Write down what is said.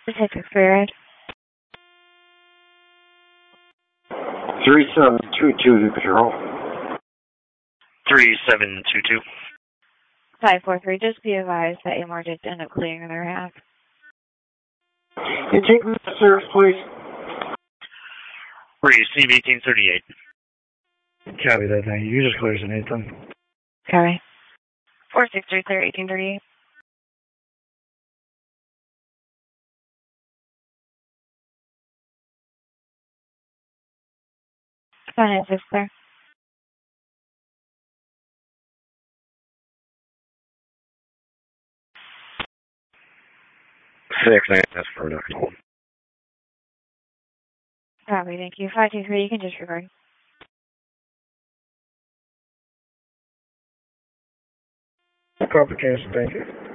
Detective Spirit. 3722 Patrol. 3722. 543, just be advised that AMR did end up clearing their half. And take me to service, please. Receive 1838. Copy that, thank you. You just clears an 8 then. Copy. 463 clear 1838. Finance is clear. That's for enough. Copy, thank you. 523, you can disregard. Complications, thank you.